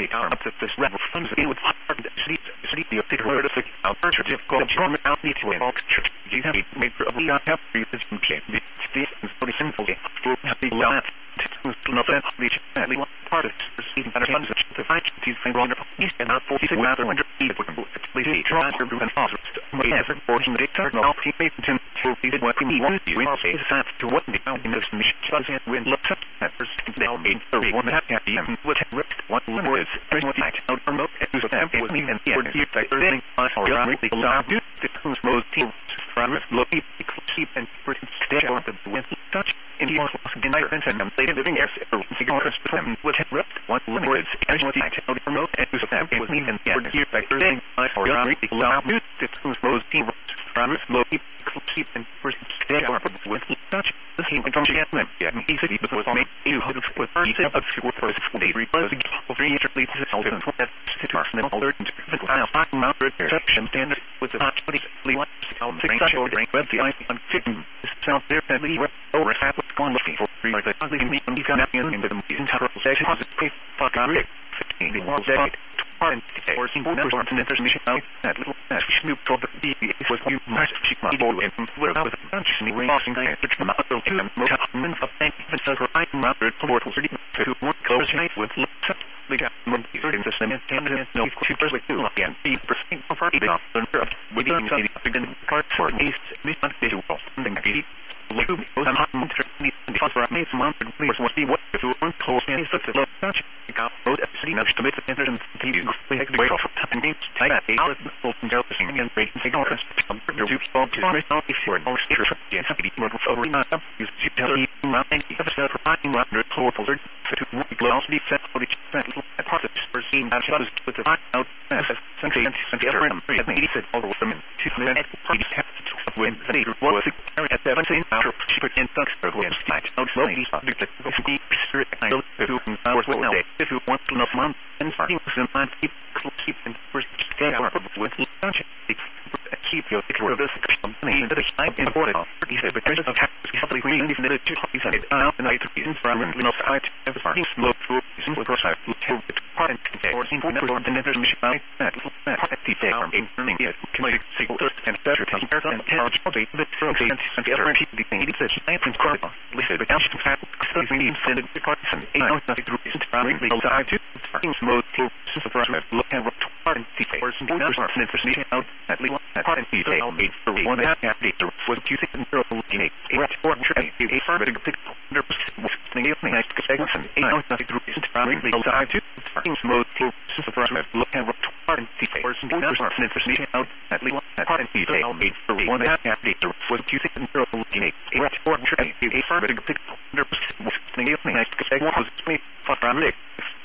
the arm of this rebel funds with hard sleep the word of the alternative called German out need to involve church. You have made for a lot of reasons in the simple for the lot to know that the part of receiving better funds the fight these things wrong east and not 46 rather under the please try to prevent foster may have forcing the eternal teammate to be what we want you will say that to what the in this mission does it when looks at first now made 31 at the end with ripped one words what night out remote who's a with me and here that thing I saw really loud the most team from looking keep and stay on the with touch in the night and they living as cigarettes them with ripped one words as what night out remote and who's a with me and here that thing I saw really loud the most team from looking keep and stay on with touch the same comes again yeah easily before me you have with each of the first they request of three interleads all in that situational alert and the mount reception standard with the hot 20 6 drink web the ice on chicken sound there and leave over half what's going looking for three like ugly me and you got in the entire session positive fuck on it 15 the world day and or simple numbers and there's mission out that little snoop for the was you must check my bowl and where out with a bunch of racing guys which come out to them most men of thank even says right around the portal 30 to one color tonight with the got month 30 in the same and no two first like two again be percent of our big off with the begin part for east this month visual something like it like I'm hot month the for me month please what see what if you want to is the low touch you got both city now to make the entrance to you we have to wait off and games type a out of singing and breaking signals you do fall to right now if you're no state and happy to work over not you tell me not any episode providing not the total to gloss be set for each part of the scene that shows with the out as something and the other and he said all of them 2 minutes party have to when the leader was at 17 hours she put in thugs for when night out slowly the spirit I don't do hours well if you want to know month and starting some mind keep and first get out with lunch keep your picture of this company that is important he said but there's a simply green if the two he said out the night is from enough out of the party slow through simple process to part and or simple never and there's mission that part the arm in turning it can make single and better comparison and charge the program and the other the thing he said I think quite listed but down to fact stuff we need send the parts and out nothing through isn't from the side to things mode to super look at what part and the first numbers are interesting out at least part and the I'll made for one that data was using the looking a rat or a further pick 100% nice segments and out nothing through isn't from the side to things mode to super look at what part and the first numbers are interesting out at least part and the I'll made for one that data was using the looking a rat or a further pick 100% nice segments was from